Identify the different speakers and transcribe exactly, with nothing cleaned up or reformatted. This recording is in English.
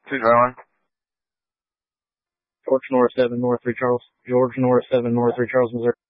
Speaker 1: Who's rolling?
Speaker 2: George Norris seven, North three Charles. George Norris seven, North three Charles, Missouri.